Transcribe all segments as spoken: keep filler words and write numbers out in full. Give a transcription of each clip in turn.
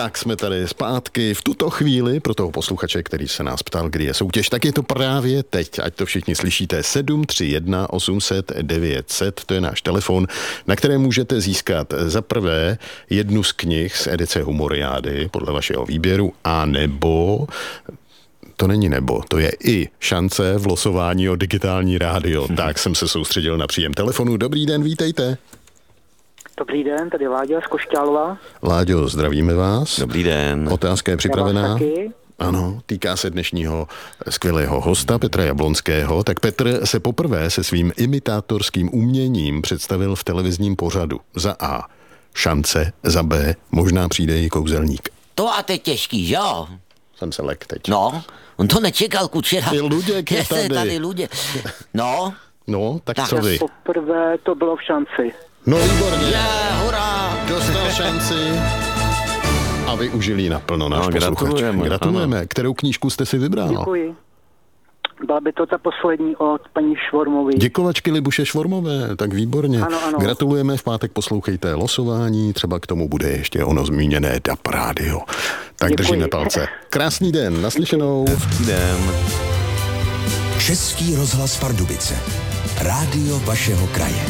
Tak jsme tady zpátky v tuto chvíli pro toho posluchače, který se nás ptal, kdy je soutěž, tak je to právě teď, ať to všichni slyšíte. sedm tři jedna osm set devět set, to je náš telefon, na které můžete získat za prvé jednu z knih z edice Humoriády podle vašeho výběru, a nebo to není nebo, to je i šance v losování o digitální rádio. Tak jsem se soustředil na příjem telefonu. Dobrý den, vítejte. Dobrý den, tady Láďa z Košťálova. Láďo, zdravíme vás. Dobrý den. Otázka je připravená. Taky. Ano, týká se dnešního skvělého hosta Petra Jablonského. Tak Petr se poprvé se svým imitátorským uměním představil v televizním pořadu. Za A šance, za B možná přijde i kouzelník. To a teď těžký, že jo? Jsem se lek teď. No, on to nečekal, Kučera. Ty Luděk je Jestli tady. tady Luděk. No. No, tak, Tak co vy? Poprvé to bylo v šanci. No výborně. Je, hurá. Dostal šanci a využil ji naplno náš No, posluchač. gratulujeme. Gratulujeme. Ano. Kterou knížku jste si vybral? Děkuji. Byla by to ta poslední od paní Švormový. Děkovačky Libuše Švormové, tak výborně. Ano, ano. Gratulujeme, v pátek poslouchejte losování, třeba k tomu bude ještě ono zmíněné D A P rádio. Tak Děkuji. držíme palce. Krásný den, naslyšenou. Dobrý den. Český rozhlas Pardubice. Rádio vašeho kraje.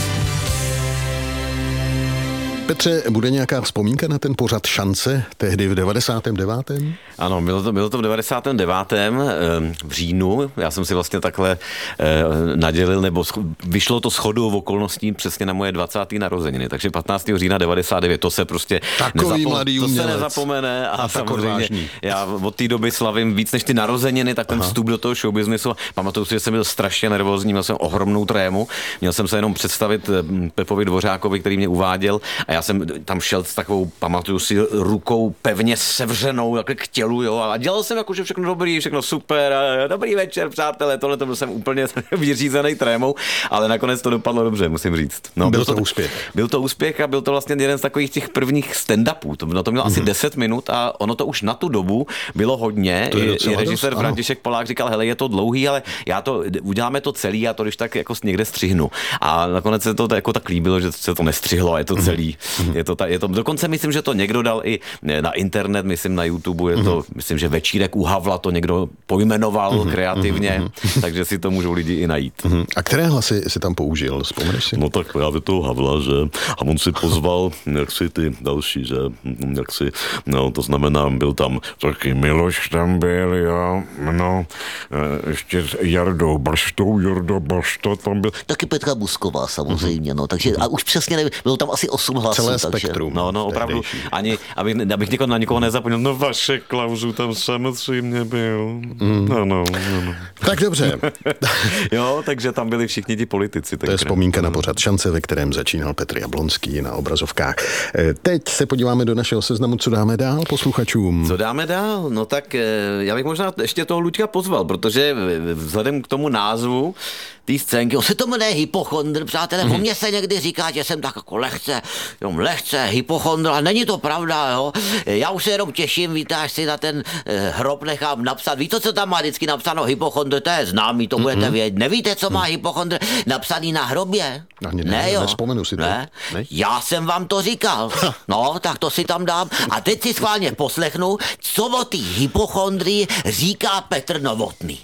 Petře, bude nějaká vzpomínka na ten pořad Šance tehdy v devadesátém devátém Ano, bylo to, bylo to v devadesátém devátém v říjnu. Já jsem si vlastně takhle eh, nadělil, nebo scho- vyšlo to shodou v okolností přesně na moje dvacáté narozeniny. Takže patnáctého října devadesát devět, to se prostě Takový mladý to se umělec. nezapomene. A, A tak samozřejmě odvážný. já od té doby slavím víc než ty narozeniny, tak ten Aha. vstup do toho showbiznisu. Pamatuju si, že jsem byl strašně nervózní, měl jsem ohromnou trému. Měl jsem se jenom představit eh, Pepovi Dvořákovi, který mě uváděl, a já jsem tam šel s takovou, pamatuju si, rukou pevně sevřenou takhle k tělu, jo, a dělal jsem jako, že všechno dobrý, všechno super, a dobrý večer, přátelé, tohle to byl jsem úplně vyřízený trémou, ale nakonec to dopadlo dobře, musím říct. No, byl, byl to, to úspěch. Byl to úspěch a byl to vlastně jeden z takových těch prvních stand-upů. To, no, to mělo mm-hmm. asi deset minut a ono to už na tu dobu bylo hodně. To je I, i režisér dost, František Polák říkal, hele, je to dlouhý, ale já to, uděláme to celý, já to když tak jako někde střihnu. A nakonec se to jako tak líbilo, že se to nestřihlo a je to celý. Mm-hmm. Je to, ta, je to, dokonce myslím, že to někdo dal i na internet, myslím na YouTube, je to, mm-hmm. myslím, že Večírek u Havla to někdo pojmenoval mm-hmm. kreativně, mm-hmm. takže si to můžou lidi i najít. Mm-hmm. A které hlasy si tam použil, vzpomeneš si? No tak právě toho Havla, že a on si pozval jak si ty další, že jak si, no to znamená, byl tam taky Miloš tam byl, jo, no, ještě s Jardou Baštou, Jarda Bašta tam byl. Taky Petra Busková samozřejmě, no, takže a už přesně nevím, bylo tam asi osm hlasů. Celé takže... spektrum. No, no, opravdu, ani, abych, abych někoho, na někoho nezapomněl, no Vašek Klauzu tam samozřejmě byl. Mm. No, no, no, no. Tak dobře. Jo, takže tam byli všichni ti politici. To je vzpomínka na pořad Šance, ve kterém začínal Petr Jablonský na obrazovkách. Teď se podíváme do našeho seznamu, co dáme dál posluchačům. Co dáme dál? No tak já bych možná ještě toho Luďka pozval, protože vzhledem k tomu názvu té scénky, On se to jmenuje hypochondr, přátelé, mm-hmm. o mně se někdy říká, že jsem tak jako lehce, jenom lehce hypochondr, a není to pravda, jo. Já už se jenom těším, víte, až si na ten eh, hrob nechám napsat. Víte, co tam má vždycky napsáno hypochondr, to je známý, to mm-hmm. budete vědět. Nevíte, co má hypochondr napsaný na hrobě? Ani ne, ne, jo. Nespomenu si to. Ne? Ne? Já jsem vám to říkal. No, tak to si tam dám. A teď si schválně poslechnu, co o té hypochondrii říká Petr Novotný.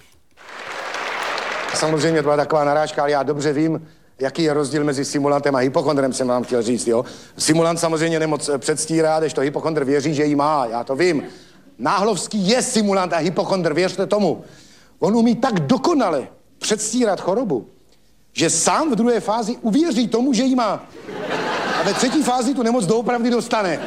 Samozřejmě to byla taková narážka, ale já dobře vím, jaký je rozdíl mezi simulantem a hypochondrem, jsem vám chtěl říct, jo. Simulant samozřejmě nemoc předstírá, když to hypochondr věří, že ji má, já to vím. Náhlovský je simulant a hypochondr, věřte tomu. On umí tak dokonale předstírat chorobu, že sám v druhé fázi uvěří tomu, že ji má. A ve třetí fázi tu nemoc doopravdy dostane.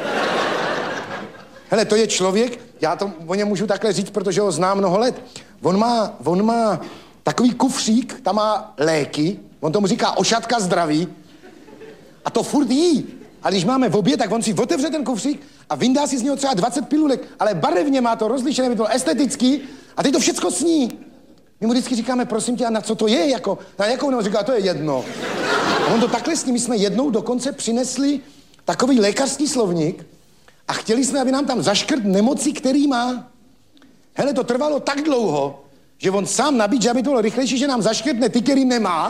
Hele, to je člověk, já to o něm můžu takhle říct, protože ho znám mnoho let. On má, on má takový kufřík, tam má léky, on tomu říká ošatka zdraví, a to furt jí. A když máme v oběd, tak on si otevře ten kufřík a vyndá si z něho třeba dvacet pilulek, ale barevně má to rozlišené, by to bylo estetický, a teď to všecko sní. My mu vždycky říkáme, prosím tě, a na co to je, jako, na jakou, nebo říká, to je jedno. A on to takhle sní, my jsme jednou dokonce přinesli takový lékařský slovník a chtěli jsme, aby nám tam zaškrt nemoci, který má. Hele, to trvalo tak dlouho, že on sám nabít, že aby to bylo rychlejší, že nám zaškrtne ty, který nemá.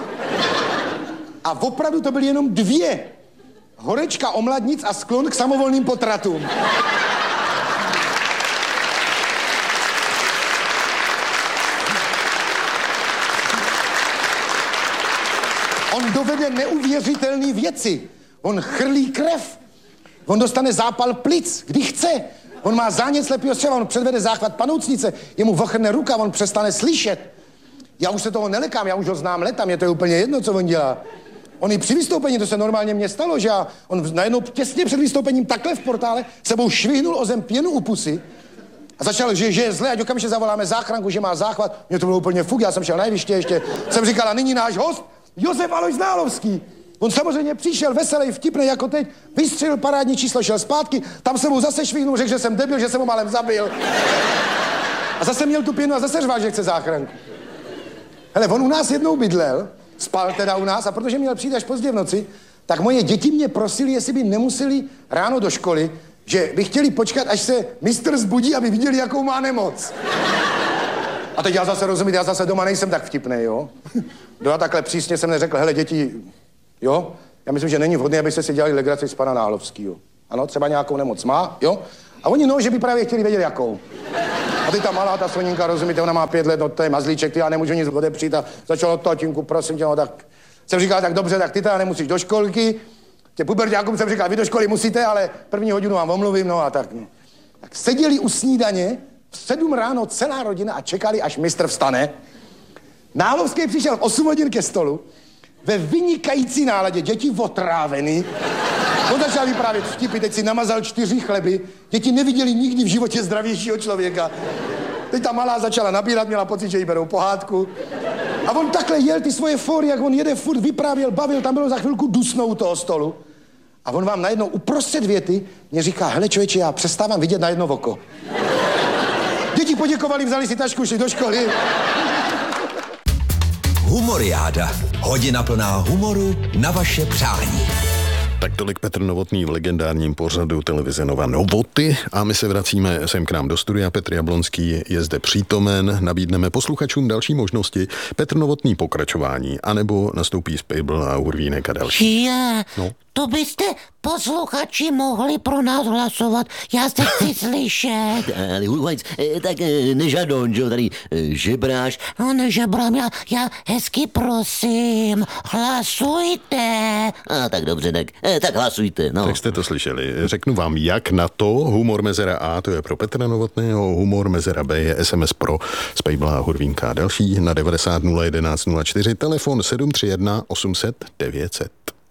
A opravdu to byly jenom dvě. Horečka omladnic a sklon k samovolným potratům. On dovede neuvěřitelné věci. On chrlí krev. On dostane zápal plic, kdy chce. On má zánět slepého střeva, on předvede záchvat panoucnice, jemu vochrne ruka, on přestane slyšet. Já už se toho nelekám, já už ho znám leta, mě to je úplně jedno, co on dělá. On i při vystoupení, to se normálně mně stalo, že já, on najednou těsně před vystoupením takhle v portále sebou švihnul o zem pěnu u pusy a začal, že, že je zle, ať okamžitě zavoláme záchranku, že má záchvat. Mně to bylo úplně fuk, já jsem šel na jeviště ještě. Jsem říkal, a nyní náš host, Josef Alojz Nálovský. On samozřejmě přišel veselý, vtipný jako teď, vystřelil parádní číslo, šel zpátky, tam se mu zase švihnul, řekl, že jsem debil, že jsem ho málem zabil. A zase měl tu pěnu a zase řval, že chce záchranku. Hele, on u nás jednou bydlel, spal teda u nás, a protože měl přijít až pozdě v noci, tak moje děti mě prosili, jestli by nemuseli ráno do školy, že by chtěli počkat, až se mistr zbudí, aby viděli, jakou má nemoc. A teď já zase rozumím, já zase doma nejsem tak vtipnej, jo? No a takhle přísně jsem neřekl, hele děti, jo? Já myslím, že není vhodné, abyste si dělali legraci z pana Nálovskýho. Ano, třeba nějakou nemoc má, jo? A oni no, že by právě chtěli vědět, jakou. A ty ta malá, ta Soninka, rozumíte, ona má pět let, no to je mazlíček, ty já nemůžu nic odepřít a začalo tatínku, prosím tě, no tak jsem říkal, tak dobře, tak ty teda nemusíš do školky. Tě puberťákům jsem říkal, vy do školy musíte, ale první hodinu vám omluvím, no a tak. No. Tak seděli u snídaně v sedm ráno celá rodina a čekali, až mistr vstane. Nálovský přišel v osm hodin ke stolu, ve vynikající náladě, děti otrávený. On začal vyprávět vtipy, teď si namazal čtyři chleby. Děti neviděli nikdy v životě zdravějšího člověka. Teď ta malá začala nabírat, měla pocit, že jí berou pohádku. A on takhle jel ty svoje fóry, jak on jede furt, vyprávěl, bavil, tam bylo za chvilku dusnou u toho stolu. A on vám najednou uprostřed věty mě říká, hele člověče, já přestávám vidět na jedno oko. Děti poděkovali, vzali si tašku, šli do školy. Humoriáda. Hodina plná humoru na vaše přání. Tak tolik Petr Novotný v legendárním pořadu televize Nova Novoty a my se vracíme sem k nám do studia. Petr Jablonský je zde přítomen, nabídneme posluchačům další možnosti. Petr Novotný pokračování, anebo nastoupí Spejbl a Hurvínek a další. Je, no. To byste posluchači mohli pro nás hlasovat. Já se chci slyšet. Ale Hurvajc, tak nežadon, že tady žebráš. No nežebrám, já, já hezky prosím, hlasujte. A tak dobře, tak, tak hlasujte, no. Tak jste to slyšeli. Řeknu vám, jak na to. Humor mezera A, to je pro Petra Novotného, humor mezera B je S M S pro Spejbla a Hurvínka a další na devadesát nula jedenáct nula čtyři, telefon sedm tři jedna osm set devět set.